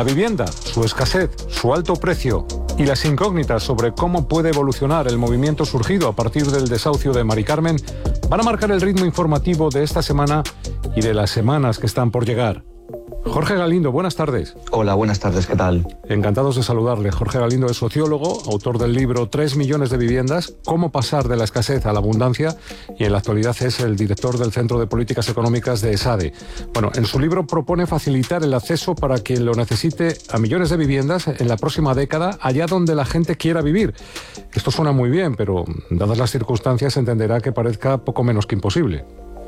La vivienda, su escasez, su alto precio y las incógnitas sobre cómo puede evolucionar el movimiento surgido a partir del desahucio de Mari Carmen van a marcar el ritmo informativo de esta semana y de las semanas que están por llegar. Jorge Galindo, buenas tardes. Hola, buenas tardes, ¿qué tal? Encantados de saludarle. Jorge Galindo es sociólogo, autor del libro 3 millones de viviendas, cómo pasar de la escasez a la abundancia, y en la actualidad es el director del Centro de Políticas Económicas de ESADE. Bueno, en su libro propone facilitar el acceso para quien lo necesite a millones de viviendas en la próxima década, allá donde la gente quiera vivir. Esto suena muy bien, pero dadas las circunstancias entenderá que parezca poco menos que imposible.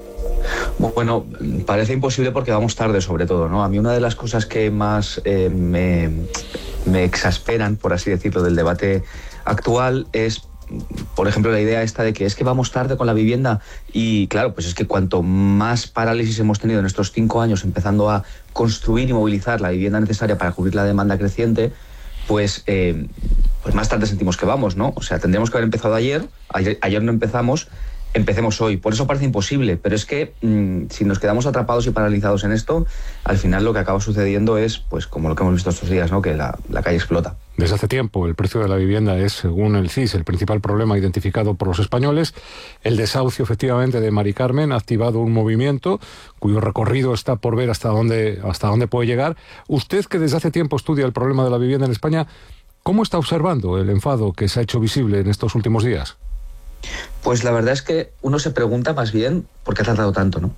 Bueno, parece imposible porque vamos tarde, sobre todo, ¿no? A mí una de las cosas que más me exasperan, por así decirlo, del debate actual es, por ejemplo, la idea esta de que es que vamos tarde con la vivienda. Y claro, pues es que cuanto más parálisis hemos tenido en estos 5 años empezando a construir y movilizar la vivienda necesaria para cubrir la demanda creciente, pues más tarde sentimos que vamos, ¿no? O sea, tendríamos que haber empezado ayer no empezamos. Empecemos hoy. Por eso parece imposible, pero es que si nos quedamos atrapados y paralizados en esto, al final lo que acaba sucediendo es, pues como lo que hemos visto estos días, ¿no? Que la calle explota. Desde hace tiempo el precio de la vivienda es, según el CIS, el principal problema identificado por los españoles. El desahucio, efectivamente, de Mari Carmen ha activado un movimiento cuyo recorrido está por ver hasta dónde puede llegar. Usted, que desde hace tiempo estudia el problema de la vivienda en España, ¿cómo está observando el enfado que se ha hecho visible en estos últimos días? Pues la verdad es que uno se pregunta más bien por qué ha tardado tanto, ¿no?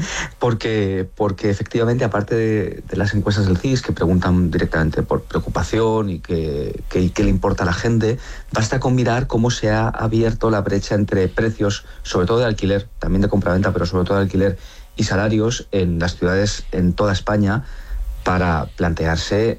porque efectivamente, aparte de las encuestas del CIS que preguntan directamente por preocupación y qué le importa a la gente, basta con mirar cómo se ha abierto la brecha entre precios, sobre todo de alquiler, también de compraventa, pero sobre todo de alquiler, y salarios en las ciudades en toda España, para plantearse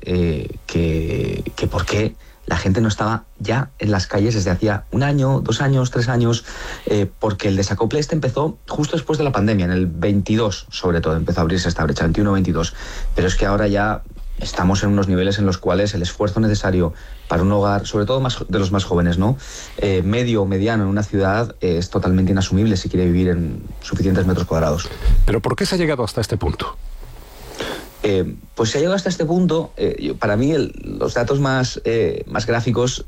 que por qué la gente no estaba ya en las calles desde hacía 1 año, 2 años, 3 años, porque el desacople empezó justo después de la pandemia, en el 22 sobre todo, empezó a abrirse esta brecha, 21-22, pero es que ahora ya estamos en unos niveles en los cuales el esfuerzo necesario para un hogar, sobre todo de los más jóvenes, ¿no? Medio o mediano en una ciudad, es totalmente inasumible si quiere vivir en suficientes metros cuadrados. ¿Pero por qué se ha llegado hasta este punto? Pues se ha llegado hasta este punto. Para mí los datos más gráficos